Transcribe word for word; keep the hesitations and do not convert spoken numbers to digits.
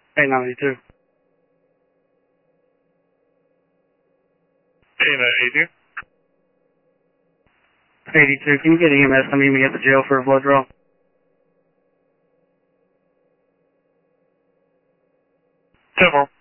eight ninety-two. eight eighty-two. eighty-two, can you get E M S? I'm meeting me at the jail for a blood draw. ten four.